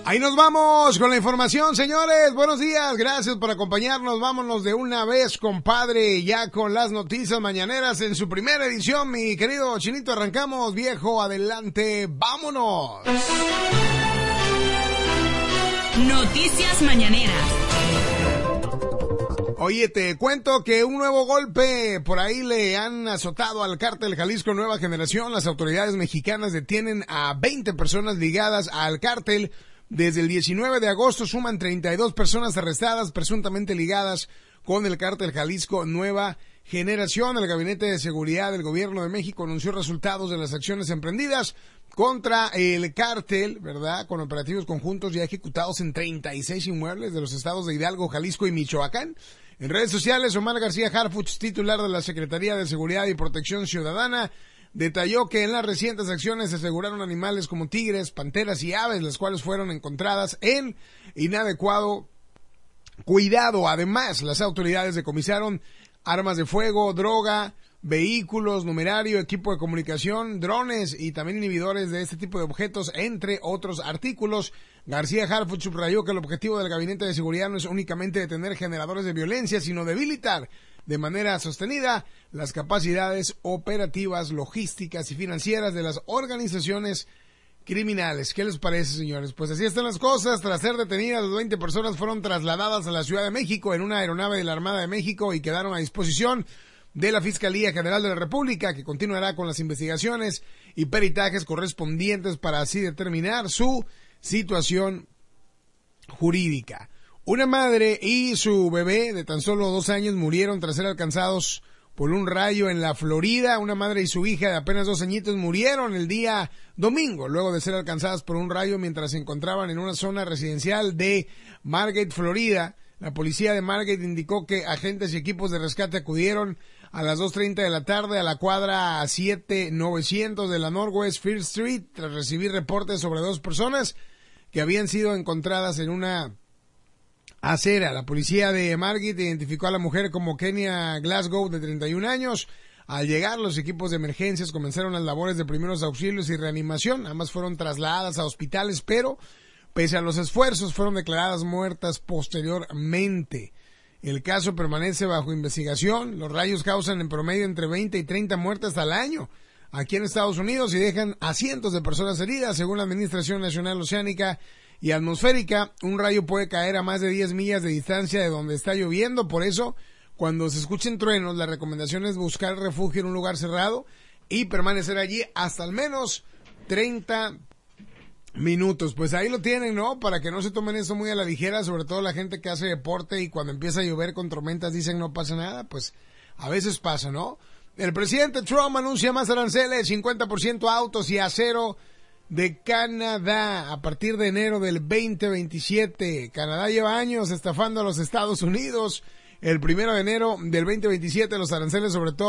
Ahí nos vamos con la información, señores. Buenos días, gracias por acompañarnos. Vámonos de una vez, compadre, ya con las noticias mañaneras en su primera edición. Mi querido Chinito, arrancamos, viejo, adelante, vámonos. Noticias mañaneras. Oye, te cuento que un nuevo golpe por ahí le han azotado al cártel Jalisco Nueva Generación. Las autoridades mexicanas detienen a 20 personas ligadas al cártel. Desde el 19 de agosto suman 32 personas arrestadas presuntamente ligadas con el cártel Jalisco Nueva Generación. El Gabinete de Seguridad del Gobierno de México anunció resultados de las acciones emprendidas contra el cártel, ¿verdad? Con operativos conjuntos ya ejecutados en 36 inmuebles de los estados de Hidalgo, Jalisco y Michoacán. En redes sociales, Omar García Harfuch, titular de la Secretaría de Seguridad y Protección Ciudadana, detalló que en las recientes acciones se aseguraron animales como tigres, panteras y aves, las cuales fueron encontradas en inadecuado cuidado. Además, las autoridades decomisaron armas de fuego, droga, vehículos, numerario, equipo de comunicación, drones y también inhibidores de este tipo de objetos, entre otros artículos. García Harfuch subrayó que el objetivo del Gabinete de Seguridad no es únicamente detener generadores de violencia, sino debilitar de manera sostenida las capacidades operativas, logísticas y financieras de las organizaciones criminales. ¿Qué les parece, señores? Pues así están las cosas. Tras ser detenidas, las 20 personas fueron trasladadas a la Ciudad de México en una aeronave de la Armada de México y quedaron a disposición de la Fiscalía General de la República, que continuará con las investigaciones y peritajes correspondientes para así determinar su situación jurídica. Una madre y su bebé de tan solo 2 años murieron tras ser alcanzados por un rayo en la Florida. Una madre y su hija de apenas 2 añitos murieron el día domingo, luego de ser alcanzadas por un rayo mientras se encontraban en una zona residencial de Margate, Florida. La policía de Margate indicó que agentes y equipos de rescate acudieron a las 2:30 de la tarde a la cuadra 7900 de la Northwest First Street tras recibir reportes sobre 2 personas que habían sido encontradas en una acera. La policía de Margate identificó a la mujer como Kenia Glasgow, de 31 años. Al llegar, los equipos de emergencias comenzaron las labores de primeros auxilios y reanimación. Ambas fueron trasladadas a hospitales, pero pese a los esfuerzos, fueron declaradas muertas posteriormente. El caso permanece bajo investigación. Los rayos causan en promedio entre 20 y 30 muertes al año aquí en Estados Unidos y dejan a cientos de personas heridas. Según la Administración Nacional Oceánica y Atmosférica, un rayo puede caer a más de 10 millas de distancia de donde está lloviendo. Por eso, cuando se escuchen truenos, la recomendación es buscar refugio en un lugar cerrado y permanecer allí hasta al menos 30 minutos. Pues ahí lo tienen, ¿no? Para que no se tomen eso muy a la ligera, sobre todo la gente que hace deporte y cuando empieza a llover con tormentas dicen no pasa nada. Pues a veces pasa, ¿no? El presidente Trump anuncia más aranceles, 50% a autos y acero de Canadá a partir de enero del 2027. Canadá lleva años estafando a los Estados Unidos. El 1 de enero del 2027 los aranceles, sobre todo